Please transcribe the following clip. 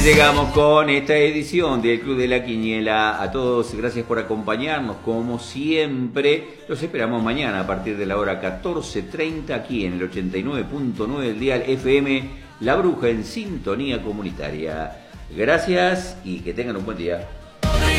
Llegamos con esta edición del Club de la Quiniela. A todos, gracias por acompañarnos. Como siempre, los esperamos mañana a partir de la hora 14:30 aquí en el 89.9 del dial FM La Bruja en sintonía comunitaria. Gracias y que tengan un buen día.